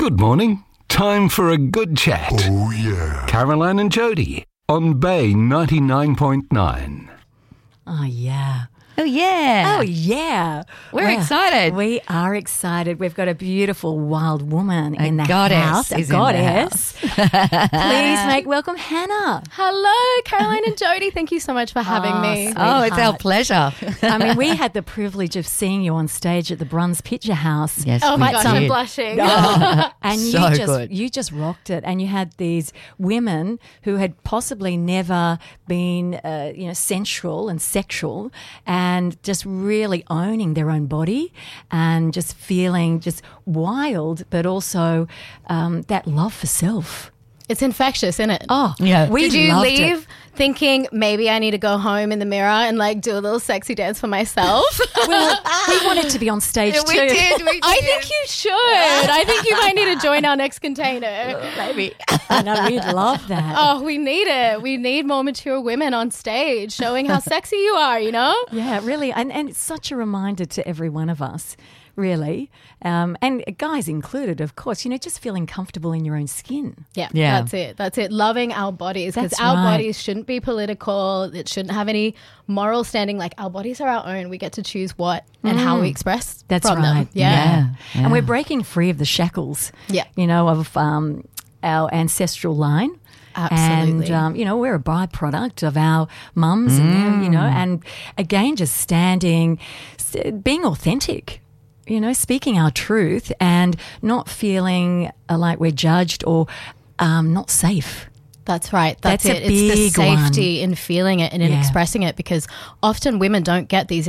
Good morning. Time for a good chat. Oh, yeah. Caroline and Jody on Bay 99.9. Oh, yeah. Oh, yeah. Oh, yeah. We're excited. We are excited. We've got a beautiful wild woman in the goddess house. is in the goddess. Please make welcome Hannah. Hello, Caroline and Jody. Thank you so much for having me. Oh, it's our pleasure. I mean, we had the privilege of seeing you on stage at the Bruns Picture House. Yes, Oh we my gosh, did. I'm blushing. And So good. you just rocked it. And you had these women who had possibly never been, sensual and sexual, and just really owning their own body and just feeling just wild, but also that love for self. It's infectious, isn't it? Oh, Yeah. we Did you loved leave it. thinking maybe I need to go home in the mirror and like do a little sexy dance for myself? Well, we wanted to be on stage too. We did. I think you should. I think you might need to join our next container. Maybe. I know, we'd love that. Oh, we need it. We need more mature women on stage showing how sexy you are, you know? Yeah, really. And it's such a reminder to every one of us, really. And guys included, of course, just feeling comfortable in your own skin. Yeah, Yeah. that's it. That's it. Loving our bodies, because That's our right. bodies shouldn't be political. It shouldn't have any moral standing. Like, our bodies are our own. We get to choose what and how we express That's from right. them. Yeah. And we're breaking free of the shackles, Yeah. of our ancestral line. Absolutely. And, we're a byproduct of our mums, and again, just being authentic. Speaking our truth and not feeling like we're judged or not safe. That's right. That's That's a it. It's the big one. safety in feeling it and in Yeah. expressing it, because often women don't get these